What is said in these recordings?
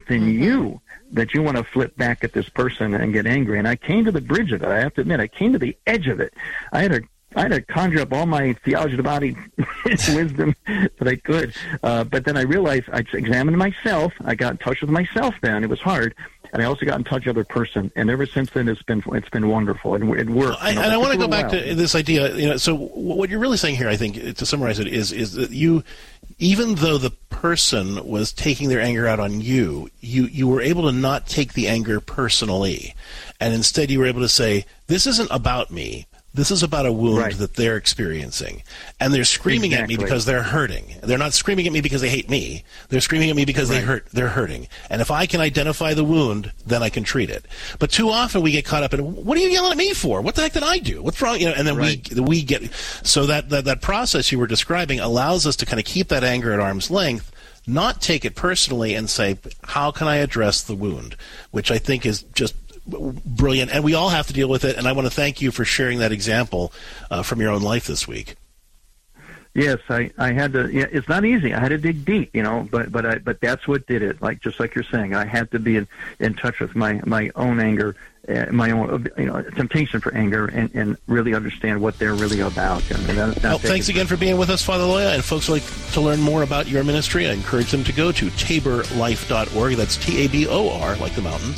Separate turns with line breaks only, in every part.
within you that you want to flip back at this person and get angry. And I came to the bridge of it. I have to admit, I came to the edge of it. I had to conjure up all my theology of the body wisdom that I could. But then I realized I examined myself. I got in touch with myself then. It was hard. And I also got in touch with the other person. And ever since then, it's been wonderful. And it worked.
And I want to go back to this idea. So what you're really saying here, I think, to summarize it, is that you, even though the person was taking their anger out on you, you were able to not take the anger personally. And instead you were able to say, this isn't about me. This is about a wound that they're experiencing. And they're screaming at me because they're hurting. They're not screaming at me because they hate me. They're screaming at me because they're hurting. And if I can identify the wound, then I can treat it. But too often we get caught up in, what are you yelling at me for? What the heck did I do? What's wrong? And then we get, so that process you were describing allows us to kind of keep that anger at arm's length, not take it personally, and say, how can I address the wound? Which I think is just brilliant, and we all have to deal with it. And I want to thank you for sharing that example from your own life this week.
Yes, I had to. Yeah, it's not easy. I had to dig deep, but that's what did it. Just like you're saying, I had to be in touch with my own anger, my own temptation for anger, and really understand what they're really about.
Thanks again for being with us, Father Loya. And folks would like to learn more about your ministry, I encourage them to go to taborlife.org. That's TABOR, like the mountain.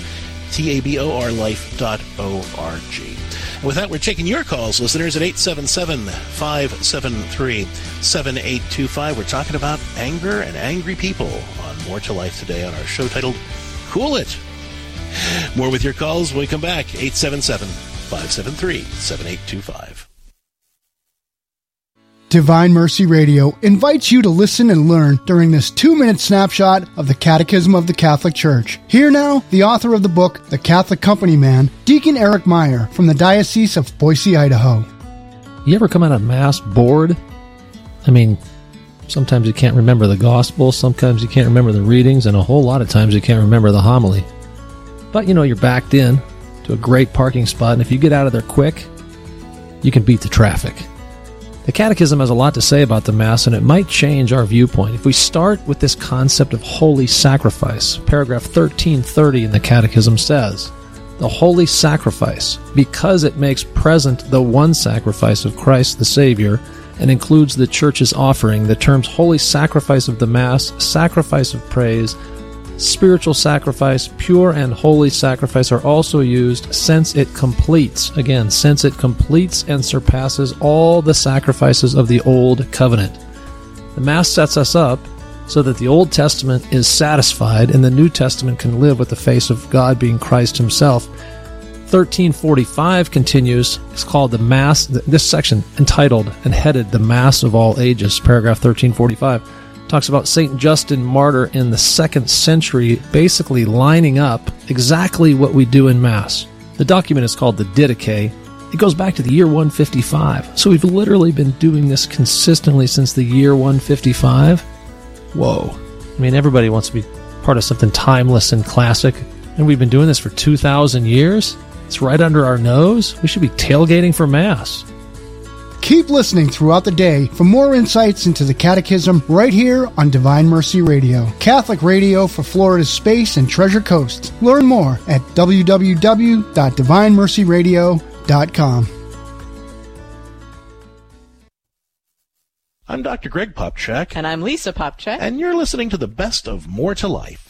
taborlife.org. And with that, we're taking your calls, listeners, at 877-573-7825. We're talking about anger and angry people on More to Life today on our show titled Cool It. More with your calls when we come back. 877-573-7825.
Divine Mercy Radio invites you to listen and learn during this 2-minute snapshot of the Catechism of the Catholic Church. Here now, the author of the book, The Catholic Company Man, Deacon Eric Meyer from the Diocese of Boise, Idaho.
You ever come out of Mass bored? I mean, sometimes you can't remember the Gospel, sometimes you can't remember the readings, and a whole lot of times you can't remember the homily. But you're backed in to a great parking spot, and if you get out of there quick, you can beat the traffic. The Catechism has a lot to say about the Mass, and it might change our viewpoint. If we start with this concept of holy sacrifice, paragraph 1330 in the Catechism says, the holy sacrifice, because it makes present the one sacrifice of Christ the Savior, and includes the Church's offering, the terms holy sacrifice of the Mass, sacrifice of praise, spiritual sacrifice, pure and holy sacrifice are also used since it completes and surpasses all the sacrifices of the Old Covenant. The Mass sets us up so that the Old Testament is satisfied and the New Testament can live with the face of God being Christ himself. 1345 continues. It's called the Mass, this section entitled and headed The Mass of All Ages, paragraph 1345. Talks about St. Justin Martyr in the 2nd century basically lining up exactly what we do in Mass. The document is called the Didache. It goes back to the year 155. So we've literally been doing this consistently since the year 155. Whoa. I mean, everybody wants to be part of something timeless and classic, and we've been doing this for 2,000 years? It's right under our nose? We should be tailgating for Mass.
Keep listening throughout the day for more insights into the Catechism right here on Divine Mercy Radio, Catholic radio for Florida's Space and Treasure Coast. Learn more at www.divinemercyradio.com.
I'm Dr. Greg Popcak.
And I'm Lisa Popcak.
And you're listening to the best of More to Life.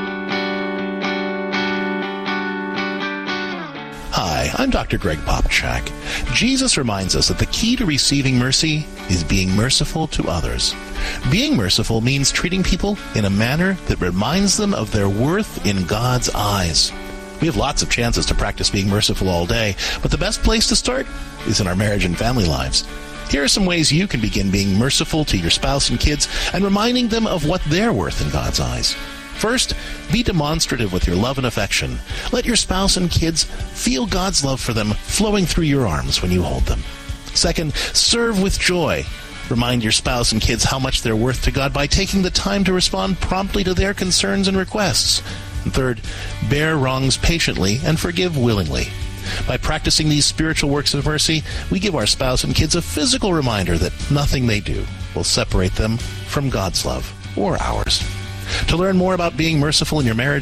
Hi, I'm Dr. Greg Popcak. Jesus reminds us that the key to receiving mercy is being merciful to others. Being merciful means treating people in a manner that reminds them of their worth in God's eyes. We have lots of chances to practice being merciful all day, but the best place to start is in our marriage and family lives. Here are some ways you can begin being merciful to your spouse and kids and reminding them of what they're worth in God's eyes. First, be demonstrative with your love and affection. Let your spouse and kids feel God's love for them flowing through your arms when you hold them. Second, serve with joy. Remind your spouse and kids how much they're worth to God by taking the time to respond promptly to their concerns and requests. And third, bear wrongs patiently and forgive willingly. By practicing these spiritual works of mercy, we give our spouse and kids a physical reminder that nothing they do will separate them from God's love or ours. To learn more about being merciful in your marriage